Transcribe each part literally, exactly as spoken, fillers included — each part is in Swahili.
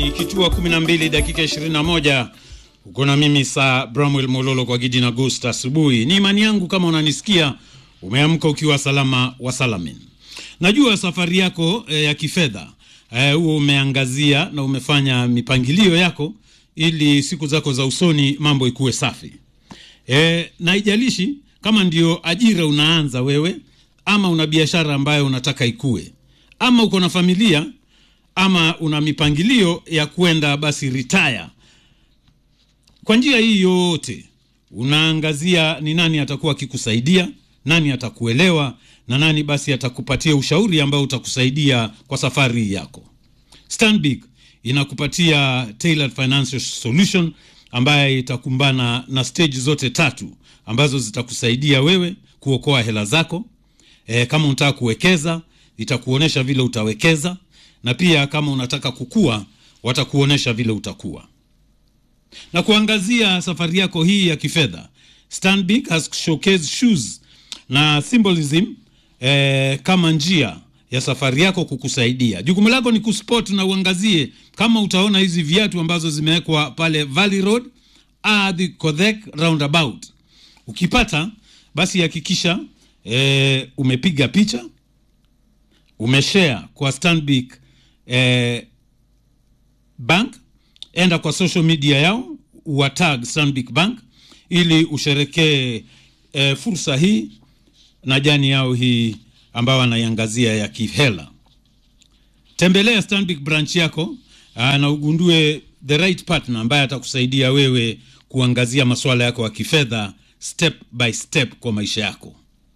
Ikitua kumi na mbili dakika ishirini na moja. Uko na mimi saa Bramwell Mololo kwa Gidi na Gusta asubuhi. Ni imani yangu kama unanisikia umeamka ukiwa salama wa salamin. Najua safari yako e, ya kifedha e, huo umeangazia na umefanya mipangilio yako ili siku zako za usoni mambo ikuwe safi. E, na ijalishi kama ndio ajira unaanza wewe, ama una biashara ambayo unataka ikue, ama uko na familia, ama una mipangilio ya kuenda basi retire. Kwa njia hii yote unaangazia ni nani atakuwa akikusaidia, nani atakuelewa, na nani basi atakupatia ushauri ambao utakusaidia kwa safari yako. Stanbic inakupatia tailored financial solution ambayo itakumbana na stage zote tatu ambazo zitakusaidia wewe kuokoa hela zako. E, kama unataka kuwekeza, itakuonesha vile utawekeza, na pia kama unataka kukua, watakuonesha vile utakuwa. Na kuangazia safari yako hii ya kifedha, Stanbic has showcased shoes na symbolism eh, kama njia ya safari yako kukusaidia. Jukumu lako ni kuspot na uangazie kama utaona hizi viatu ambazo zimewekwa pale Valley Road hadi Kodhek roundabout. Ukipata basi hakikisha eh, umepiga picha, umeshare kwa Stanbic eh, Bank, enda kwa social media yao, uwatag Stanbic Bank ili usherekee e, fursa hii na jani yao hii ambao wanaiangazia ya kihela. Tembelea Stanbic branch yako aa, na ugundue the right partner ambaye atakusaidia wewe kuangazia masuala yako ya kifedha step by step kwa maisha yako.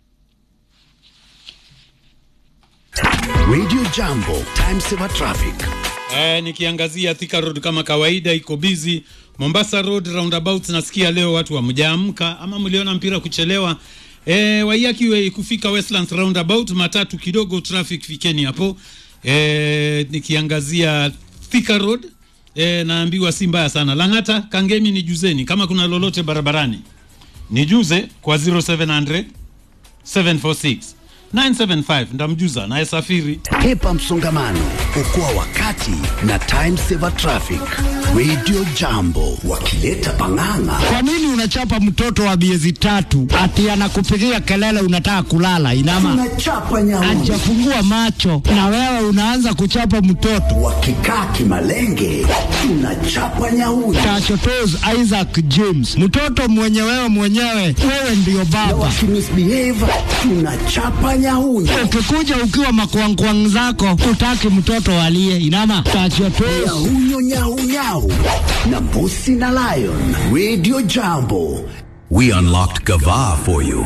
Radio Jambo, time saver traffic. Eh, nikiangazia Thika Road kama kawaida iko busy. Mombasa Road roundabout nasikia leo watu wamjaamka ama mliona mpira kuchelewa. Eh, Wayakiwe kufika Westlands roundabout matatu kidogo traffic fikeni hapo. Eh, nikiangazia Thika Road eh, naambiwa si mbaya sana. Langata Kangemi ni juzeni kama kuna lolote barabarani. Nijuze kwa zero seven hundred seven four six nine seven five ndamjuza na safiri. Hepa msongamano, okoa wakati na time saver traffic. Radio Jambo wakileta panganga. Kwa nini unachapa mtoto wa miezi tatu ati anakupigia kelele unataka kulala? Inama unachapa nyauni, hajafungua macho na wewe unaanza kuchapa mtoto. Wakikaa kimalenge unachapa nyauni. Tachotoz Isaac James, mtoto mwenye wewe mwenyewe, wewe ndio baba. Wakimisbehave unachapa nyauni. Ukikuja ukiwa makwangkwang zako utaki mtoto walie. Inama tachotoz nyahunyo nyahunyao na Mbusi na Lion. Radio Jambo. We unlocked Gava for you.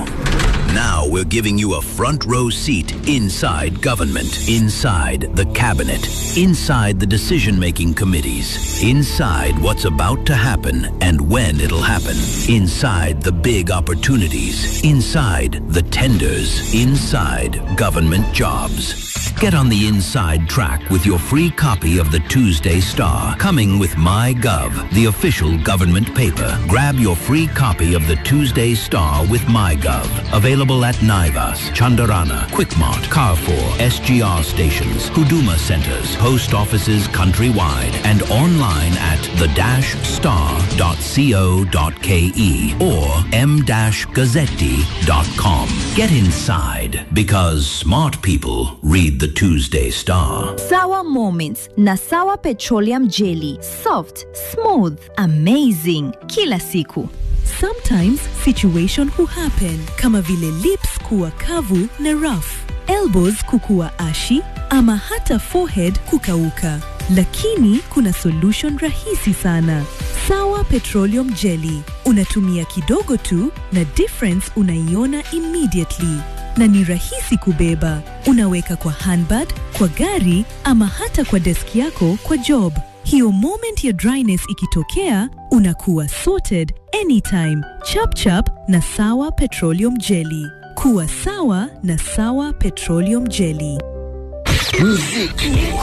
Now we're giving you a front row seat inside government, inside the cabinet, inside the decision-making committees, inside what's about to happen and when it'll happen, inside the big opportunities, inside the tenders, inside government jobs. Get on the inside track with your free copy of the Tuesday Star, coming with MyGov, the official government paper. Grab your free copy of the Tuesday Star with MyGov. Available at Naivas, Chandarana, Quickmart, Carrefour, S G R stations, Huduma centers, post offices countrywide, and online at the dash star dot co dot ke or m dash gazzetti dot com. Get inside, because smart people read the Tuesday Star. Sawa Moments na Sawa Petroleum Jelly. Soft, smooth, amazing. Kila siku. Sometimes situation huhappen kama vile lips kuwa kavu na rough, elbows kukuwa ashi, ama hata forehead kukauka. Lakini kuna solution rahisi sana. Sawa Petroleum Jelly. Unatumia kidogo tu na difference unaiona immediately. Na ni rahisi kubeba. Unaweka kwa handbag, kwa gari, ama hata kwa desk yako kwa job. Hiyo moment ya dryness ikitokea, unakuwa sorted anytime. Chap chap na Sawa Petroleum Jelly. Kuwa sawa na Sawa Petroleum Jelly. Muziki